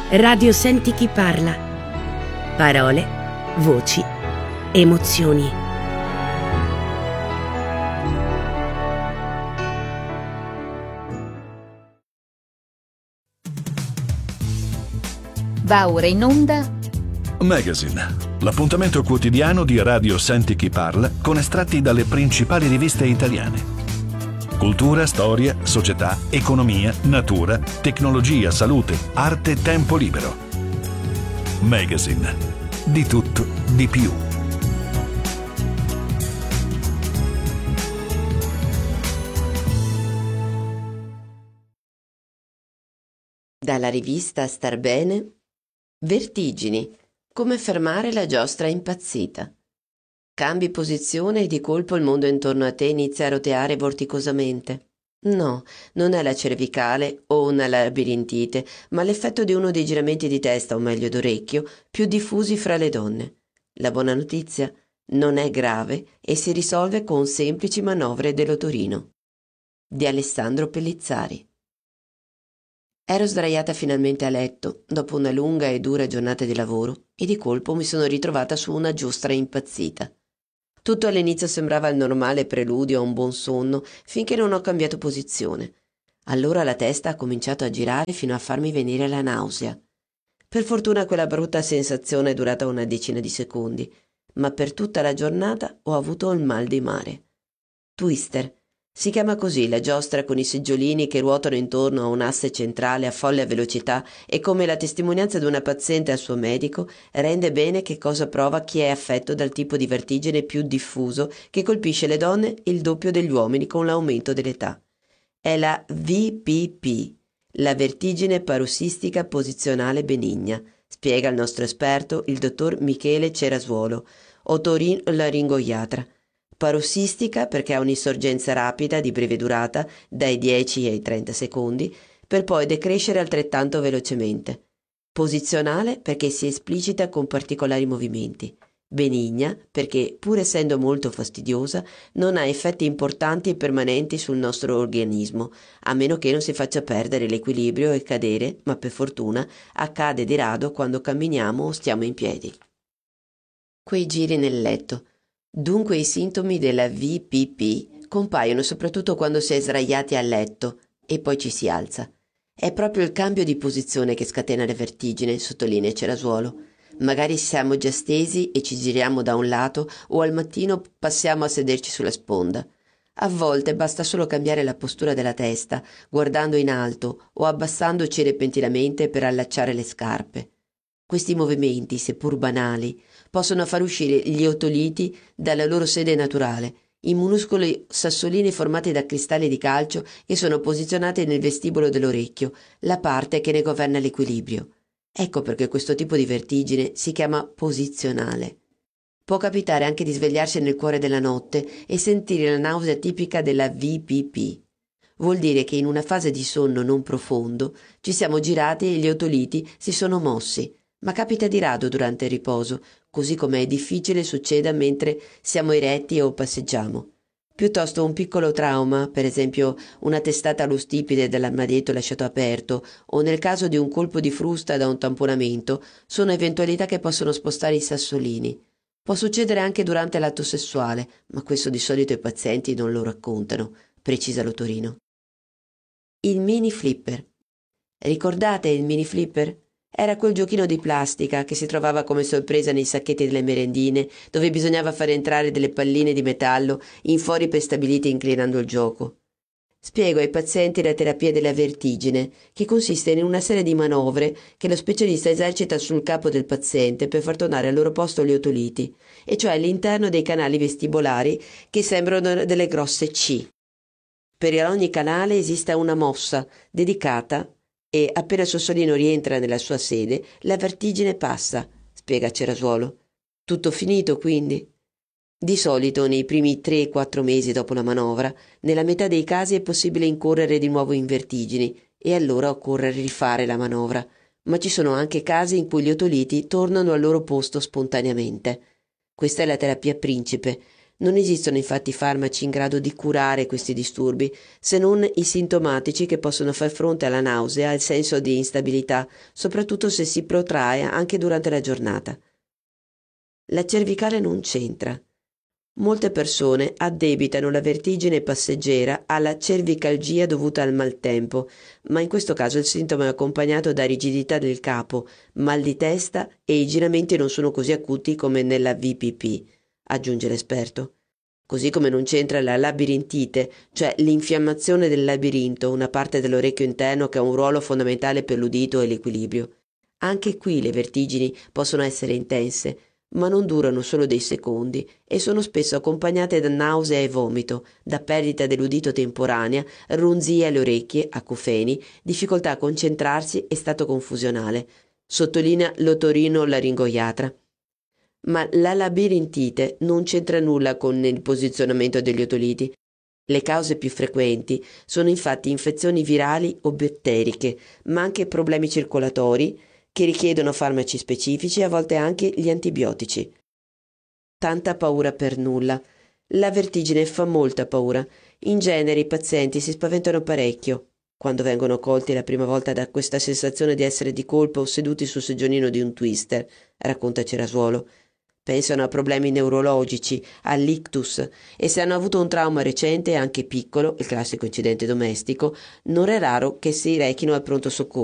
Radio Senti chi parla. Parole, voci, emozioni. Va ora in onda Magazine, l'appuntamento quotidiano di Radio Senti chi parla con estratti dalle principali riviste italiane. Cultura, storia, società, economia, natura, tecnologia, salute, arte, tempo libero. Magazine. Di tutto, di più. Dalla rivista Star Bene, Vertigini, come fermare la giostra impazzita. Cambi posizione e di colpo il mondo intorno a te inizia a roteare vorticosamente. No, non è la cervicale o una labirintite, ma l'effetto di uno dei giramenti di testa, o meglio d'orecchio, più diffusi fra le donne. La buona notizia non è grave e si risolve con semplici manovre dell'otorino. Di Alessandro Pellizzari. Ero sdraiata finalmente a letto, dopo una lunga e dura giornata di lavoro, e di colpo mi sono ritrovata su una giostra impazzita. Tutto all'inizio sembrava il normale preludio a un buon sonno, finché non ho cambiato posizione. Allora la testa ha cominciato a girare fino a farmi venire la nausea. Per fortuna quella brutta sensazione è durata una decina di secondi, ma per tutta la giornata ho avuto il mal di mare. Twister. Si chiama così la giostra con i seggiolini che ruotano intorno a un asse centrale a folle velocità e, come la testimonianza di una paziente al suo medico, rende bene che cosa prova chi è affetto dal tipo di vertigine più diffuso che colpisce le donne il doppio degli uomini con l'aumento dell'età. È la VPP, la vertigine parossistica posizionale benigna, spiega il nostro esperto, il dottor Michele Cerasuolo, otorinolaringoiatra. Parossistica perché ha un'insorgenza rapida di breve durata, dai 10 ai 30 secondi, per poi decrescere altrettanto velocemente. Posizionale perché si esplicita con particolari movimenti. Benigna perché, pur essendo molto fastidiosa, non ha effetti importanti e permanenti sul nostro organismo, a meno che non si faccia perdere l'equilibrio e cadere, ma per fortuna accade di rado quando camminiamo o stiamo in piedi. Quei giri nel letto. Dunque i sintomi della VPP compaiono soprattutto quando si è sdraiati a letto e poi ci si alza. È proprio il cambio di posizione che scatena la vertigine, sottolinea Cerasuolo. Magari siamo già stesi e ci giriamo da un lato o al mattino passiamo a sederci sulla sponda. A volte basta solo cambiare la postura della testa, guardando in alto o abbassandoci repentinamente per allacciare le scarpe. Questi movimenti, seppur banali, possono far uscire gli otoliti dalla loro sede naturale, i minuscoli sassolini formati da cristalli di calcio che sono posizionati nel vestibolo dell'orecchio, la parte che ne governa l'equilibrio. Ecco perché questo tipo di vertigine si chiama posizionale. Può capitare anche di svegliarsi nel cuore della notte e sentire la nausea tipica della VPP. Vuol dire che in una fase di sonno non profondo ci siamo girati e gli otoliti si sono mossi, ma capita di rado durante il riposo, così come è difficile succeda mentre siamo eretti o passeggiamo. Piuttosto un piccolo trauma, per esempio una testata allo stipite dall'armadietto lasciato aperto, o nel caso di un colpo di frusta da un tamponamento, sono eventualità che possono spostare i sassolini. Può succedere anche durante l'atto sessuale, ma questo di solito i pazienti non lo raccontano, precisa l'otorino. Il mini flipper. Ricordate il mini flipper? Era quel giochino di plastica che si trovava come sorpresa nei sacchetti delle merendine, dove bisognava fare entrare delle palline di metallo in fori prestabiliti inclinando il gioco. Spiego ai pazienti la terapia della vertigine, che consiste in una serie di manovre che lo specialista esercita sul capo del paziente per far tornare al loro posto gli otoliti, e cioè all'interno dei canali vestibolari che sembrano delle grosse C. Per ogni canale esiste una mossa dedicata e appena il sassolino rientra nella sua sede, la vertigine passa, spiega Cerasuolo. Tutto finito, quindi? Di solito, nei primi 3-4 mesi dopo la manovra, nella metà dei casi è possibile incorrere di nuovo in vertigini e allora occorre rifare la manovra, ma ci sono anche casi in cui gli otoliti tornano al loro posto spontaneamente. Questa è la terapia principe, Non esistono infatti farmaci in grado di curare questi disturbi, se non i sintomatici che possono far fronte alla nausea e al senso di instabilità, soprattutto se si protrae anche durante la giornata. La cervicale non c'entra. Molte persone addebitano la vertigine passeggera alla cervicalgia dovuta al maltempo, ma in questo caso il sintomo è accompagnato da rigidità del capo, mal di testa e i giramenti non sono così acuti come nella VPP, aggiunge l'esperto. Così come non c'entra la labirintite, cioè l'infiammazione del labirinto, una parte dell'orecchio interno che ha un ruolo fondamentale per l'udito e l'equilibrio. Anche qui le vertigini possono essere intense, ma non durano solo dei secondi e sono spesso accompagnate da nausea e vomito, da perdita dell'udito temporanea, ronzii alle orecchie, acufeni, difficoltà a concentrarsi e stato confusionale, sottolinea l'otorinolaringoiatra. Ma la labirintite non c'entra nulla con il posizionamento degli otoliti. Le cause più frequenti sono infatti infezioni virali o batteriche, ma anche problemi circolatori che richiedono farmaci specifici e a volte anche gli antibiotici. Tanta paura per nulla. La vertigine fa molta paura. In genere i pazienti si spaventano parecchio quando vengono colti la prima volta da questa sensazione di essere di colpo seduti sul seggiolino di un twister, racconta Cerasuolo. Pensano a problemi neurologici, all'ictus, e se hanno avuto un trauma recente, anche piccolo, il classico incidente domestico, non è raro che si rechino al pronto soccorso.